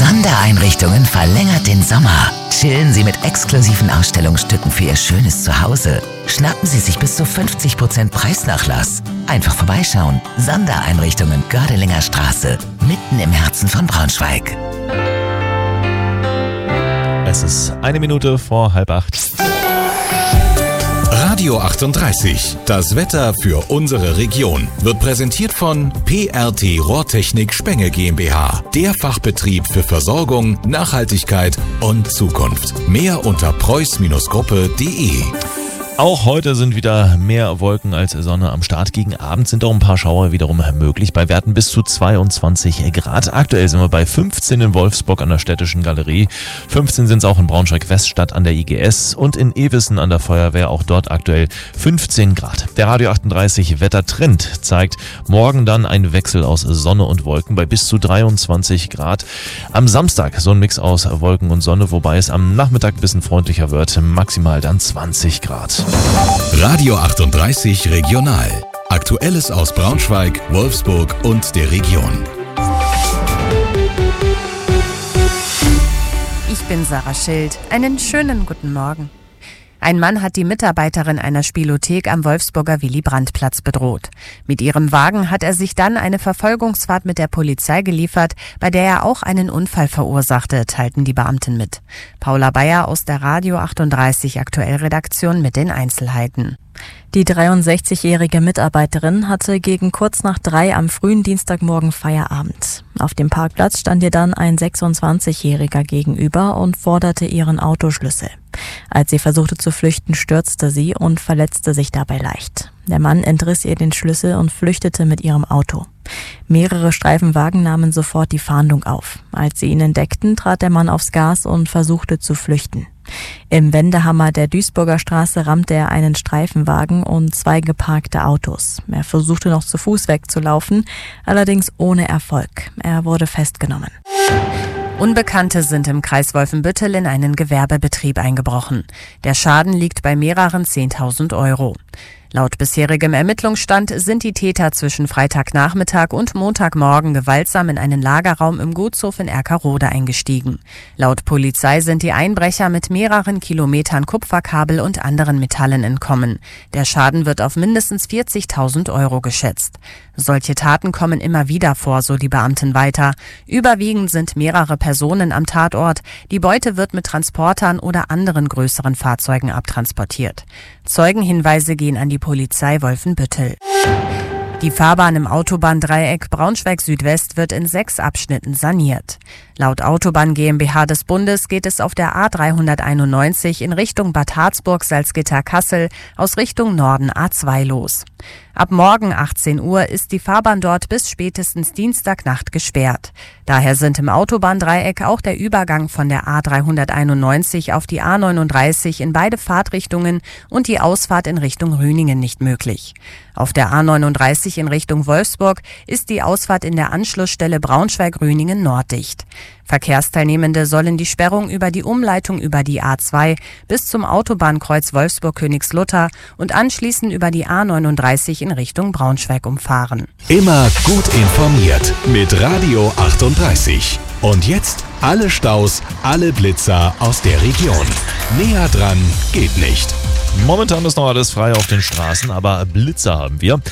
Sondereinrichtungen verlängert den Sommer. Chillen Sie mit exklusiven Ausstellungsstücken für Ihr schönes Zuhause. Schnappen Sie sich bis zu 50% Preisnachlass. Einfach vorbeischauen. Sondereinrichtungen Gördelinger Straße, mitten im Herzen von Braunschweig. Es ist 1 Minute vor 7:30. Radio 38, das Wetter für unsere Region, wird präsentiert von PRT Rohrtechnik Spenge GmbH, der Fachbetrieb für Versorgung, Nachhaltigkeit und Zukunft. Mehr unter preuß-gruppe.de. Auch heute sind wieder mehr Wolken als Sonne am Start. Gegen Abend sind auch ein paar Schauer wiederum möglich, bei Werten bis zu 22 Grad. Aktuell sind wir bei 15 in Wolfsburg an der Städtischen Galerie. 15 sind es auch in Braunschweig-Weststadt an der IGS und in Ewissen an der Feuerwehr, auch dort aktuell 15 Grad. Der Radio 38 Wettertrend zeigt morgen dann einen Wechsel aus Sonne und Wolken bei bis zu 23 Grad. Am Samstag so ein Mix aus Wolken und Sonne, wobei es am Nachmittag ein bisschen freundlicher wird, maximal dann 20 Grad. Radio 38 Regional. Aktuelles aus Braunschweig, Wolfsburg und der Region. Ich bin Sarah Schild. Einen schönen guten Morgen. Ein Mann hat die Mitarbeiterin einer Spielothek am Wolfsburger Willy-Brandt-Platz bedroht. Mit ihrem Wagen hat er sich dann eine Verfolgungsfahrt mit der Polizei geliefert, bei der er auch einen Unfall verursachte, teilten die Beamten mit. Paula Bayer aus der Radio 38 Aktuell-Redaktion mit den Einzelheiten. Die 63-jährige Mitarbeiterin hatte gegen kurz nach 3 am frühen Dienstagmorgen Feierabend. Auf dem Parkplatz stand ihr dann ein 26-Jähriger gegenüber und forderte ihren Autoschlüssel. Als sie versuchte zu flüchten, stürzte sie und verletzte sich dabei leicht. Der Mann entriss ihr den Schlüssel und flüchtete mit ihrem Auto. Mehrere Streifenwagen nahmen sofort die Fahndung auf. Als sie ihn entdeckten, trat der Mann aufs Gas und versuchte zu flüchten. Im Wendehammer der Duisburger Straße rammte er einen Streifenwagen und 2 geparkte Autos. Er versuchte noch zu Fuß wegzulaufen, allerdings ohne Erfolg. Er wurde festgenommen. Unbekannte sind im Kreis Wolfenbüttel in einen Gewerbebetrieb eingebrochen. Der Schaden liegt bei mehreren 10.000 Euro. Laut bisherigem Ermittlungsstand sind die Täter zwischen Freitagnachmittag und Montagmorgen gewaltsam in einen Lagerraum im Gutshof in Erkerode eingestiegen. Laut Polizei sind die Einbrecher mit mehreren Kilometern Kupferkabel und anderen Metallen entkommen. Der Schaden wird auf mindestens 40.000 Euro geschätzt. Solche Taten kommen immer wieder vor, so die Beamten weiter. Überwiegend sind mehrere Personen am Tatort. Die Beute wird mit Transportern oder anderen größeren Fahrzeugen abtransportiert. Zeugenhinweise gehen an die Polizei Wolfenbüttel. Die Fahrbahn im Autobahndreieck Braunschweig-Südwest wird in 6 Abschnitten saniert. Laut Autobahn GmbH des Bundes geht es auf der A391 in Richtung Bad Harzburg, Salzgitter, Kassel aus Richtung Norden A2 los. Ab morgen 18 Uhr ist die Fahrbahn dort bis spätestens Dienstagnacht gesperrt. Daher sind im Autobahndreieck auch der Übergang von der A391 auf die A39 in beide Fahrtrichtungen und die Ausfahrt in Richtung Rüningen nicht möglich. Auf der A39 in Richtung Wolfsburg ist die Ausfahrt in der Anschlussstelle Braunschweig-Rüningen norddicht. Verkehrsteilnehmende sollen die Sperrung über die Umleitung über die A2 bis zum Autobahnkreuz Wolfsburg-Königslutter und anschließend über die A39 in Richtung Braunschweig umfahren. Immer gut informiert mit Radio 38. Und jetzt alle Staus, alle Blitzer aus der Region. Näher dran geht nicht. Momentan ist noch alles frei auf den Straßen, aber Blitzer haben wir.